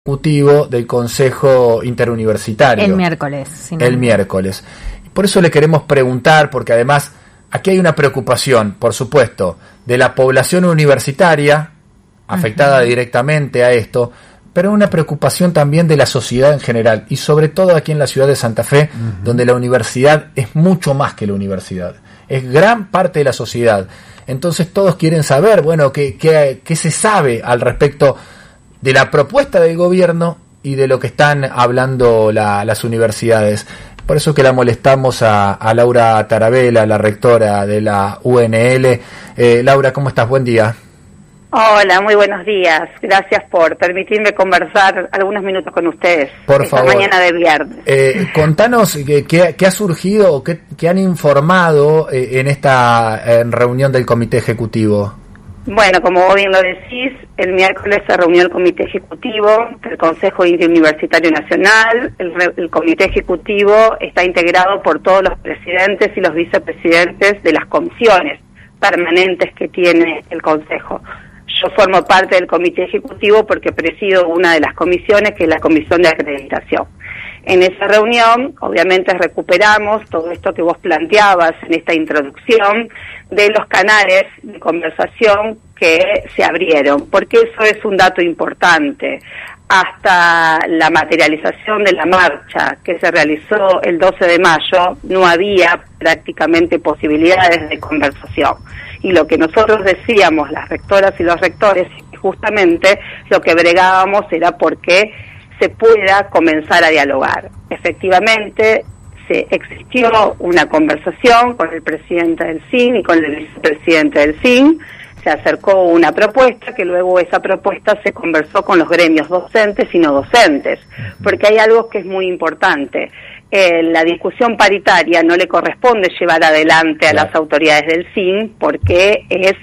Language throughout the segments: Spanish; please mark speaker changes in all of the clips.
Speaker 1: ejecutivo del Consejo Interuniversitario.
Speaker 2: El miércoles. Si no.
Speaker 1: El miércoles. Por eso le queremos preguntar, porque además aquí hay una preocupación, por supuesto, de la población universitaria afectada directamente a esto, pero una preocupación también de la sociedad en general, y sobre todo aquí en la ciudad de Santa Fe, donde la universidad es mucho más que la universidad, es gran parte de la sociedad. Entonces todos quieren saber, bueno, qué se sabe al respecto de la propuesta del gobierno y de lo que están hablando las universidades. Por eso que la molestamos a Laura Tarabella, la rectora de la UNL. Laura, ¿cómo estás? Buen día.
Speaker 3: Hola, muy buenos días. Gracias por permitirme conversar algunos minutos con ustedes.
Speaker 1: Por favor.
Speaker 3: Esta mañana de viernes.
Speaker 1: Contanos qué ha surgido o qué han informado en esta reunión del Comité Ejecutivo.
Speaker 3: Bueno, como vos bien lo decís, el miércoles se reunió el Comité Ejecutivo del Consejo Interuniversitario Nacional. El Comité Ejecutivo está integrado por todos los presidentes y los vicepresidentes de las comisiones permanentes que tiene el Consejo. Yo formo parte del Comité Ejecutivo porque presido una de las comisiones, que es la Comisión de Acreditación. En esa reunión, obviamente, recuperamos todo esto que vos planteabas en esta introducción de los canales de conversación que se abrieron, porque eso es un dato importante. Hasta la materialización de la marcha que se realizó el 12 de mayo, no había prácticamente posibilidades de conversación. Y lo que nosotros decíamos, las rectoras y los rectores, justamente lo que bregábamos era porque se pueda comenzar a dialogar. Efectivamente, existió una conversación con el presidente del CIN y con el vicepresidente del CIN. Se acercó una propuesta, que luego esa propuesta se conversó con los gremios docentes y no docentes, porque hay algo que es muy importante. La discusión paritaria no le corresponde llevar adelante a las autoridades del CIN, porque es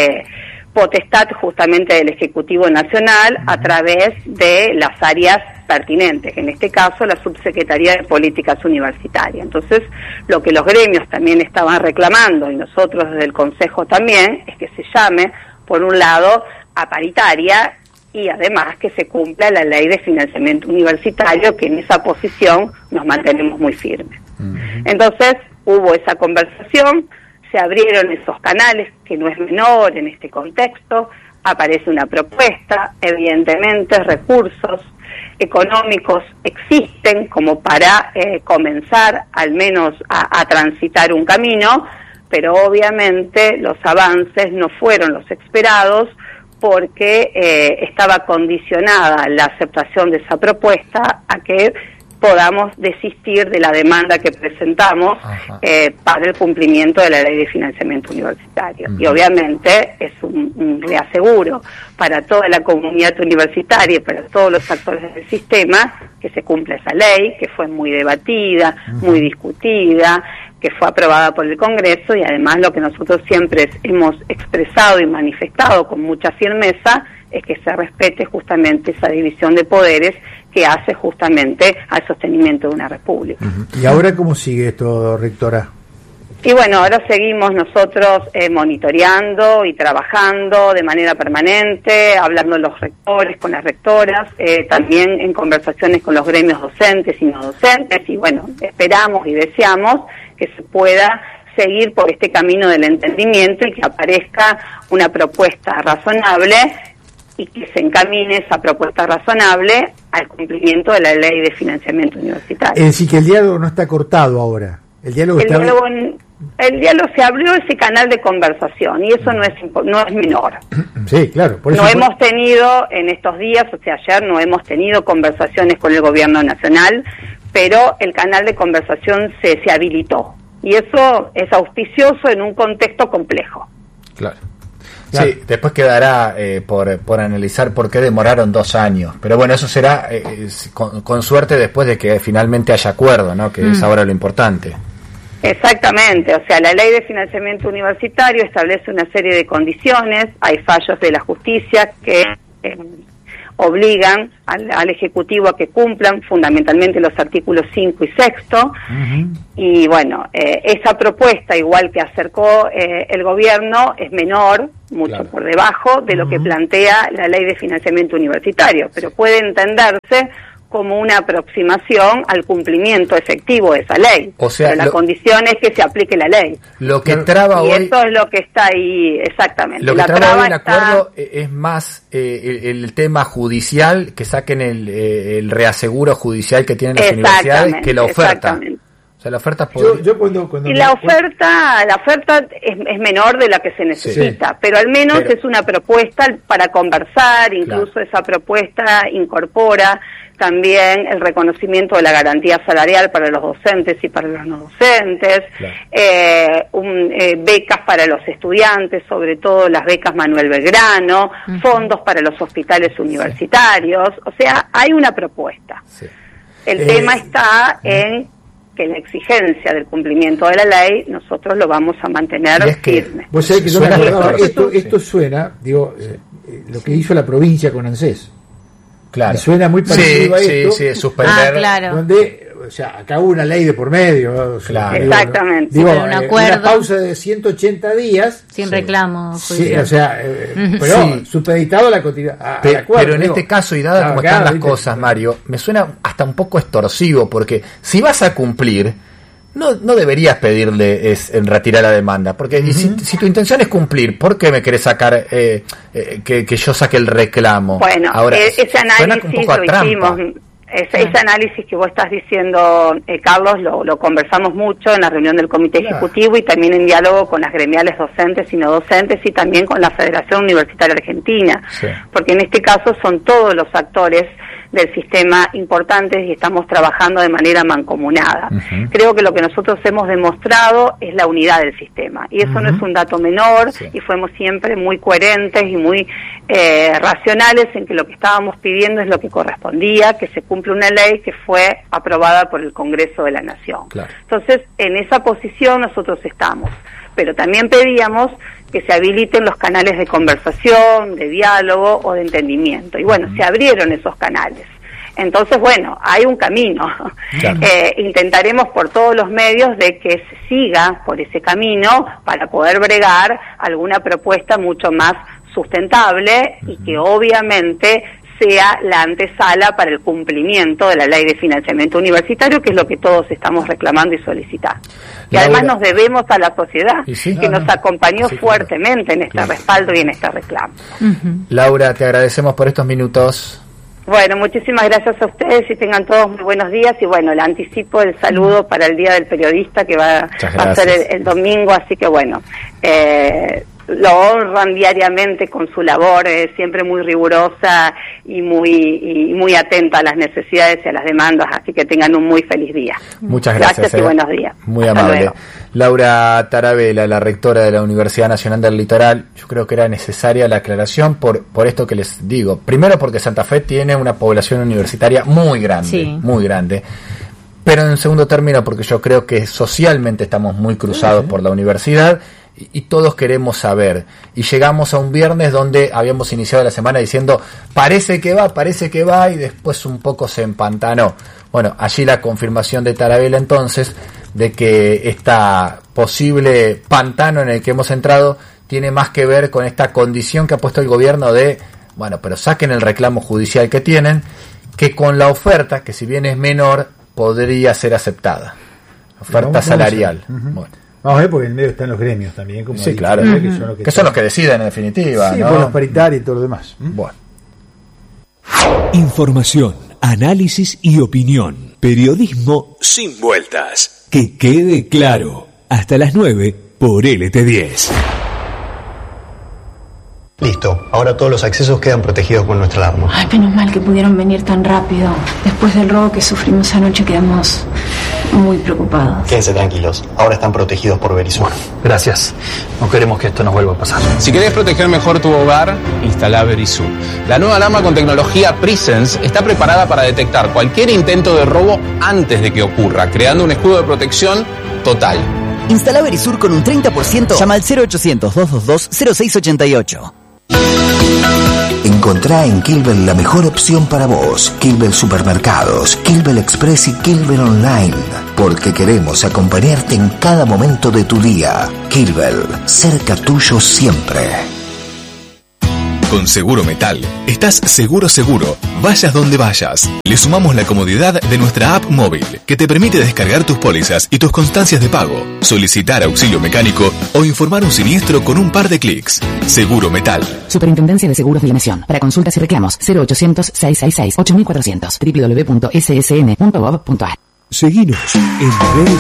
Speaker 3: potestad justamente del Ejecutivo Nacional a través de las áreas pertinentes, en este caso la Subsecretaría de Políticas Universitarias. Entonces, lo que los gremios también estaban reclamando, y nosotros desde el Consejo también, es que se llame, por un lado, a paritaria, y además que se cumpla la ley de financiamiento universitario, que en esa posición nos mantenemos muy firmes. Entonces, hubo esa conversación, se abrieron esos canales, que no es menor en este contexto, aparece una propuesta, evidentemente recursos económicos existen como para comenzar al menos a transitar un camino, pero obviamente los avances no fueron los esperados, porque estaba condicionada la aceptación de esa propuesta a que podamos desistir de la demanda que presentamos para el cumplimiento de la ley de financiamiento universitario. Y obviamente es un reaseguro para toda la comunidad universitaria y para todos los actores del sistema que se cumpla esa ley, que fue muy debatida, muy discutida, que fue aprobada por el Congreso, y además lo que nosotros siempre hemos expresado y manifestado con mucha firmeza es que se respete justamente esa división de poderes que hace justamente al sostenimiento de una república.
Speaker 4: ¿Y ahora cómo sigue esto, rectora?
Speaker 3: Y bueno, ahora seguimos nosotros monitoreando y trabajando de manera permanente, hablando los rectores, con las rectoras, también en conversaciones con los gremios docentes y no docentes, y bueno, esperamos y deseamos que se pueda seguir por este camino del entendimiento y que aparezca una propuesta razonable y que se encamine esa propuesta razonable al cumplimiento de la ley de financiamiento universitario.
Speaker 4: Es decir, que el diálogo no está cortado ahora. El diálogo
Speaker 3: se abrió ese canal de conversación, y eso no es menor.
Speaker 4: Sí, claro. Por eso
Speaker 3: hemos tenido en estos días, o sea, ayer no hemos tenido conversaciones con el gobierno nacional, pero el canal de conversación se habilitó. Y eso es auspicioso en un contexto complejo.
Speaker 1: Claro. Sí, después quedará por analizar por qué demoraron 2 años. Pero bueno, eso será con suerte después de que finalmente haya acuerdo, ¿no? Que es ahora lo importante.
Speaker 3: Exactamente, o sea, la ley de financiamiento universitario establece una serie de condiciones, hay fallos de la justicia que obligan al Ejecutivo a que cumplan fundamentalmente los artículos 5 y 6. Y bueno, esa propuesta, igual que acercó el gobierno, es menor, mucho por debajo de lo que plantea la Ley de Financiamiento Universitario, pero puede entenderse como una aproximación al cumplimiento efectivo de esa ley.
Speaker 1: O sea,
Speaker 3: pero la condición es que se aplique la ley.
Speaker 1: Lo que traba hoy...
Speaker 3: Y eso es lo que está ahí, exactamente.
Speaker 1: Lo que traba hoy el acuerdo es más el tema judicial, que saquen el reaseguro judicial que tienen las universidades, que la oferta. O sea, la oferta
Speaker 3: y la oferta es menor de la que se necesita, pero al menos es una propuesta para conversar, incluso esa propuesta incorpora también el reconocimiento de la garantía salarial para los docentes y para los no docentes, becas para los estudiantes, sobre todo las becas Manuel Belgrano, fondos para los hospitales universitarios, o sea, hay una propuesta. El tema está en que la exigencia del cumplimiento de la ley nosotros lo vamos a mantener firme.
Speaker 4: Vos sabés que yo me acordaba, esto suena, lo que hizo la provincia con ANSES.
Speaker 1: Claro.
Speaker 4: Me suena muy parecido a esto.
Speaker 1: Sí, suspender.
Speaker 4: Donde, o sea, acá hubo una ley de por medio.
Speaker 1: Claro.
Speaker 3: Exactamente.
Speaker 2: Un acuerdo.
Speaker 4: Una pausa de 180 días.
Speaker 2: Sin reclamo.
Speaker 4: Sí, o sea, pero supeditado a la continuidad.
Speaker 1: Pero en este caso, y dada como están las cosas, Mario, me suena hasta un poco extorsivo, porque si vas a cumplir, no deberías pedirle en retirar la demanda, porque si tu intención es cumplir, ¿por qué me querés sacar que yo saque el reclamo?
Speaker 3: Bueno,
Speaker 1: ahora
Speaker 3: ese análisis lo hicimos. Ese análisis que vos estás diciendo, Carlos, lo conversamos mucho en la reunión del Comité Ejecutivo y también en diálogo con las gremiales docentes y no docentes y también con la Federación Universitaria Argentina, porque en este caso son todos los actores del sistema importantes y estamos trabajando de manera mancomunada. Creo que lo que nosotros hemos demostrado es la unidad del sistema y eso no es un dato menor y fuimos siempre muy coherentes y muy racionales en que lo que estábamos pidiendo es lo que correspondía, que se cumple una ley que fue aprobada por el Congreso de la Nación. Entonces, en esa posición nosotros estamos, pero también pedíamos que se habiliten los canales de conversación, de diálogo o de entendimiento. Y bueno, se abrieron esos canales. Entonces, bueno, hay un camino. Intentaremos por todos los medios de que se siga por ese camino para poder bregar alguna propuesta mucho más sustentable y que obviamente sea la antesala para el cumplimiento de la Ley de Financiamiento Universitario, que es lo que todos estamos reclamando y solicitando. Y además nos debemos a la sociedad, que nos acompañó fuertemente en este respaldo y en este reclamo.
Speaker 1: Laura, te agradecemos por estos minutos.
Speaker 3: Bueno, muchísimas gracias a ustedes y tengan todos muy buenos días. Y bueno, le anticipo el saludo para el Día del Periodista, que va a ser el domingo, así que bueno, lo honran diariamente con su labor, siempre muy rigurosa y muy atenta a las necesidades y a las demandas, así que tengan un muy feliz día.
Speaker 1: Muchas gracias.
Speaker 3: Y buenos días.
Speaker 1: Muy
Speaker 3: Hasta
Speaker 1: amable.
Speaker 3: luego.
Speaker 1: Laura Tarabella, la rectora de la Universidad Nacional del Litoral, yo creo que era necesaria la aclaración por esto que les digo. Primero porque Santa Fe tiene una población universitaria muy grande. Pero en segundo término porque yo creo que socialmente estamos muy cruzados por la universidad y todos queremos saber. Y llegamos a un viernes donde habíamos iniciado la semana diciendo parece que va y después un poco se empantanó. Bueno, allí la confirmación de Tarabella entonces de que esta posible pantano en el que hemos entrado tiene más que ver con esta condición que ha puesto el gobierno de, bueno, pero saquen el reclamo judicial que tienen, que con la oferta, que si bien es menor, podría ser aceptada. Oferta salarial. Bueno.
Speaker 4: Vamos a ver, porque en medio están los gremios también. Como
Speaker 1: sí, claro. Que son los que deciden en definitiva.
Speaker 4: Sí,
Speaker 1: ¿no?
Speaker 4: por los paritarios y todo lo demás.
Speaker 1: Bueno.
Speaker 5: Información, análisis y opinión. Periodismo sin vueltas. Que quede claro. Hasta las 9 por LT10.
Speaker 6: Listo, ahora todos los accesos quedan protegidos con nuestra alarma.
Speaker 7: Ay, menos mal que pudieron venir tan rápido. Después del robo que sufrimos anoche quedamos muy preocupados.
Speaker 6: Quédense tranquilos, ahora están protegidos por Verisur.
Speaker 8: Gracias, no queremos que esto nos vuelva a pasar.
Speaker 9: Si querés proteger mejor tu hogar, instala Verisur. La nueva alarma con tecnología Presence está preparada para detectar cualquier intento de robo antes de que ocurra, creando un escudo de protección total.
Speaker 10: Instala Verisur con un 30%. Llama al 0800-222-0688. En
Speaker 2: Encontrá en Kilvel la mejor opción para vos. Kilvel Supermercados, Kilvel Express y Kilvel Online. Porque queremos acompañarte en cada momento de tu día. Kilvel, cerca tuyo siempre.
Speaker 11: Con Seguro Metal, estás seguro, vayas donde vayas. Le sumamos la comodidad de nuestra app móvil, que te permite descargar tus pólizas y tus constancias de pago, solicitar auxilio mecánico o informar un siniestro con un par de clics. Seguro Metal.
Speaker 12: Superintendencia de Seguros de la Nación. Para consultas y reclamos, 0800-666-8400, www.ssn.gov.ar.
Speaker 5: Seguinos en redes